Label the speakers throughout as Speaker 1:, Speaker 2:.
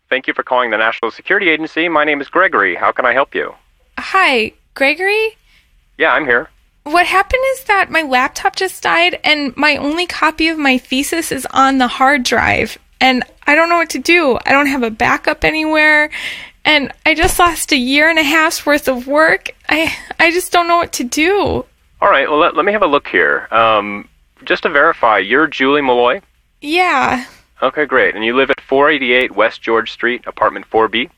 Speaker 1: Thank you for calling the National Security Agency. My name is Gregory. How can I help you?
Speaker 2: Hi, Gregory?
Speaker 1: Yeah, I'm here.
Speaker 2: What happened is that my laptop just died and my only copy of my thesis is on the hard drive. And I don't know what to do. I don't have a backup anywhere. And I just lost a year and a half's worth of work. I just don't know what to do.
Speaker 1: All right, well, let me have a look here. Just to verify, you're Julie Malloy?
Speaker 2: Yeah.
Speaker 1: Okay, great. And you live at 488 West George Street, apartment 4B?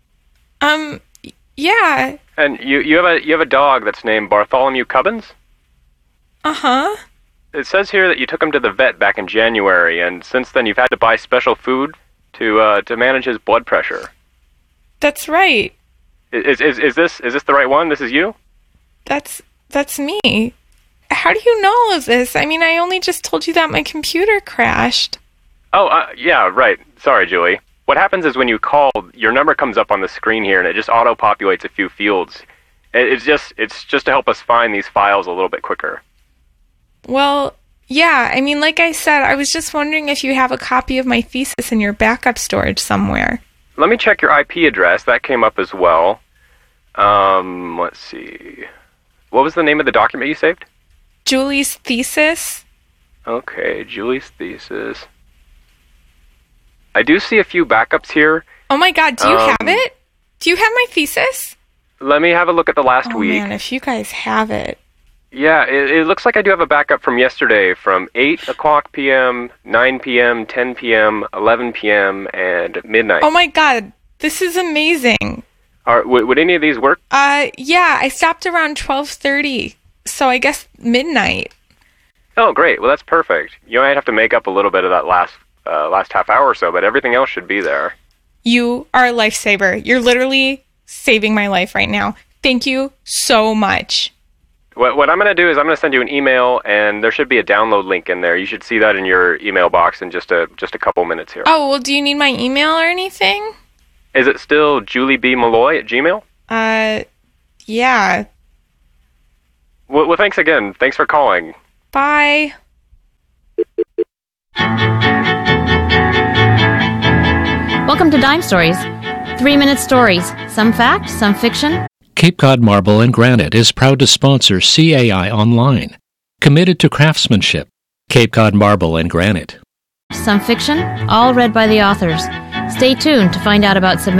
Speaker 2: Yeah.
Speaker 1: And you have a dog that's named Bartholomew Cubbins?
Speaker 2: Uh-huh.
Speaker 1: It says here that you took him to the vet back in January, and since then you've had to buy special food to manage his blood pressure.
Speaker 2: That's right.
Speaker 1: Is this the right one? This is you?
Speaker 2: That's me. How do you know all of this? I mean, I only just told you that my computer crashed.
Speaker 1: Oh, yeah, right. Sorry, Julie. What happens is when you call, your number comes up on the screen here, and it just auto-populates a few fields. It's just to help us find these files a little bit quicker.
Speaker 2: Well, yeah, I mean, like I said, I was just wondering if you have a copy of my thesis in your backup storage somewhere.
Speaker 1: Let me check your IP address. That came up as well. Let's see. What was the name of the document you saved?
Speaker 2: Julie's thesis.
Speaker 1: Okay, Julie's thesis. I do see a few backups here.
Speaker 2: Oh my god, do you have it? Do you have my thesis?
Speaker 1: Let me have a look at the last week.
Speaker 2: Oh man, if you guys have it.
Speaker 1: Yeah, it looks like I do have a backup from yesterday from 8 o'clock p.m., 9 p.m., 10 p.m., 11 p.m., and midnight.
Speaker 2: Oh my god, this is amazing.
Speaker 1: Would any of these work?
Speaker 2: Yeah, I stopped around 12:30, so I guess midnight.
Speaker 1: Oh, great. Well, that's perfect. You might have to make up a little bit of that last half hour or so, but everything else should be there.
Speaker 2: You are a lifesaver. You're literally saving my life right now. Thank you so much.
Speaker 1: What I'm going to do is I'm going to send you an email, and there should be a download link in there. You should see that in your email box in just a couple minutes here.
Speaker 2: Oh, well, do you need my email or anything?
Speaker 1: Is it still juliebmalloy@gmail.com?
Speaker 2: Yeah.
Speaker 1: Well, thanks again. Thanks for calling.
Speaker 2: Bye.
Speaker 3: Welcome to Dime Stories. 3-minute stories. Some fact, some fiction.
Speaker 4: Cape Cod Marble and Granite is proud to sponsor CAI Online. Committed to craftsmanship. Cape Cod Marble and Granite.
Speaker 3: Some fiction, all read by the authors. Stay tuned to find out about submissions.